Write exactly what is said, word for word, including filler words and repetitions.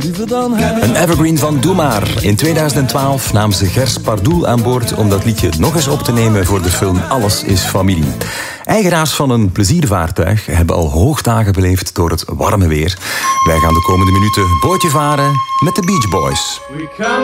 Een evergreen van Doe Maar. In tweeduizend twaalf nam ze Gers Pardoel aan boord om dat liedje nog eens op te nemen voor de film Alles is Familie. Eigenaars van een pleziervaartuig hebben al hoogdagen beleefd door het warme weer. Wij gaan de komende minuten bootje varen met de Beach Boys.